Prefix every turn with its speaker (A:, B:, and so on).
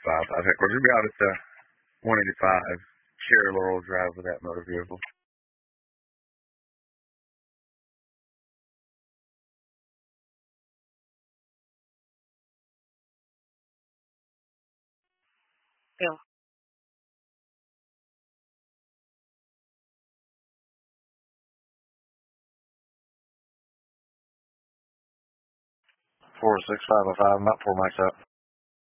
A: 555. We're going to be out at 185 Cherry Laurel Drive with that motor vehicle.
B: Bill.
A: 46505, not 4 mics up.